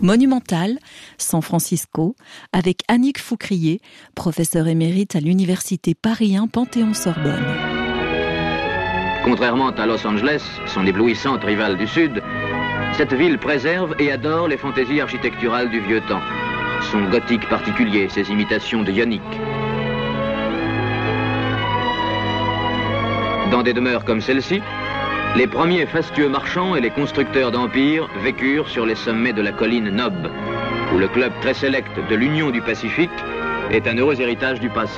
Monumental, San Francisco, avec Annick Foucrier, professeure émérite à l'université Paris 1 Panthéon-Sorbonne. Contrairement à Los Angeles, son éblouissante rivale du Sud, cette ville préserve et adore les fantaisies architecturales du vieux temps, son gothique particulier, ses imitations de ionique. Dans des demeures comme celle-ci, les premiers fastueux marchands et les constructeurs d'empires vécurent sur les sommets de la colline Nob, où le club très sélect de l'Union du Pacifique est un heureux héritage du passé.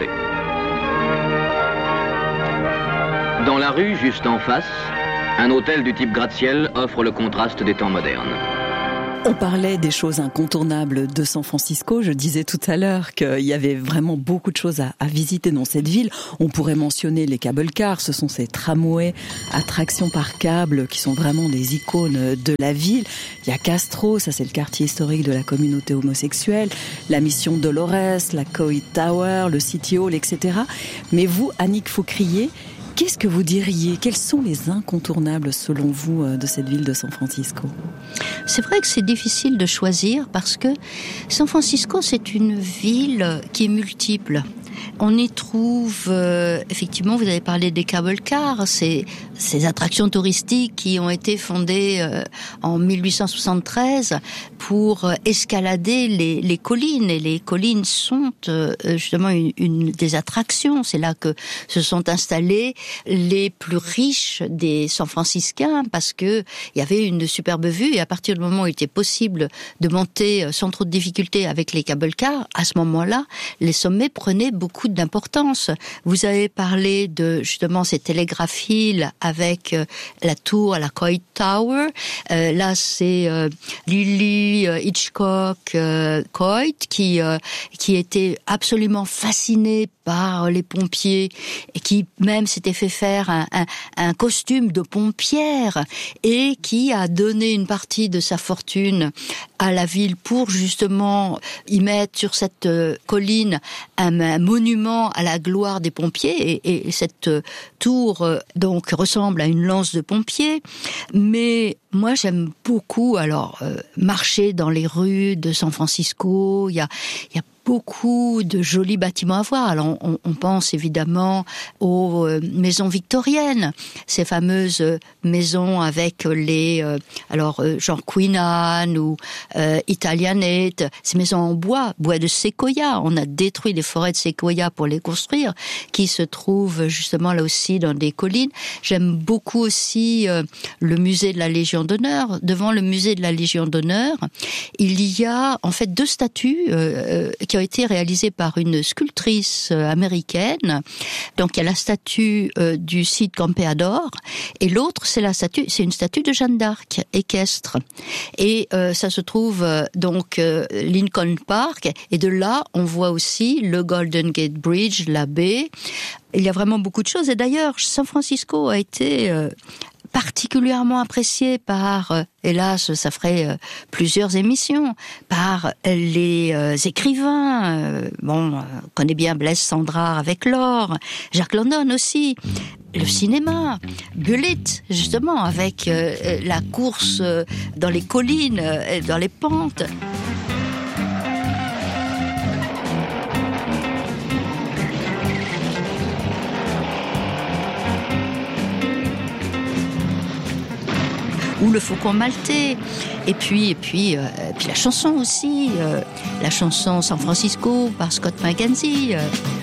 Dans la rue, juste en face, un hôtel du type gratte-ciel offre le contraste des temps modernes. On parlait des choses incontournables de San Francisco. Je disais tout à l'heure qu'il y avait vraiment beaucoup de choses à visiter dans cette ville. On pourrait mentionner les cable cars. Ce sont ces tramways à traction par câble qui sont vraiment des icônes de la ville. Il y a Castro, ça c'est le quartier historique de la communauté homosexuelle. La mission Dolores, la Coit Tower, le City Hall, etc. Mais vous, Annick Foucrier, qu'est-ce que vous diriez? Quels sont les incontournables, selon vous, de cette ville de San Francisco? C'est vrai que c'est difficile de choisir parce que San Francisco, c'est une ville qui est multiple. On y trouve, effectivement, vous avez parlé des cable cars, ces attractions touristiques qui ont été fondées en 1873 pour escalader les collines. Et les collines sont justement une des attractions. C'est là que se sont installés les plus riches des San-Franciscains parce que il y avait une superbe vue. Et à partir du moment où il était possible de monter sans trop de difficultés avec les cable cars, à ce moment-là, les sommets prenaient beaucoup d'importance. Vous avez parlé de justement ces télégraphies avec la tour à la Coit Tower. Là, c'est Lily Hitchcock Coit qui était absolument fascinée par les pompiers et qui même s'était fait faire un costume de pompière et qui a donné une partie de sa fortune à la ville pour justement y mettre sur cette colline un monument à la gloire des pompiers et cette tour donc ressemble à une lance de pompier. Mais moi j'aime beaucoup marcher dans les rues de San Francisco. Il y a beaucoup de jolis bâtiments à voir. Alors, on pense évidemment aux maisons victoriennes, ces fameuses maisons avec genre Queen Anne ou Italianate, ces maisons en bois de séquoia. On a détruit les forêts de séquoia pour les construire, qui se trouvent justement là aussi dans des collines. J'aime beaucoup aussi le musée de la Légion d'honneur. Devant le musée de la Légion d'honneur, il y a en fait deux statues qui ont été réalisées par une sculptrice américaine. Donc il y a la statue du Cid Campeador et l'autre c'est une statue de Jeanne d'Arc équestre. Et ça se trouve donc Lincoln Park et de là on voit aussi le Golden Gate Bridge, la baie. Il y a vraiment beaucoup de choses et d'ailleurs San Francisco a été particulièrement apprécié par, hélas, ça ferait plusieurs émissions, par les écrivains. On connaît bien Blaise Cendrars avec l'or, Jacques London aussi. Le cinéma, Bullitt, justement, avec la course dans les collines, dans les pentes. Ou le Faucon maltais, et puis la chanson aussi, la chanson San Francisco par Scott McKenzie.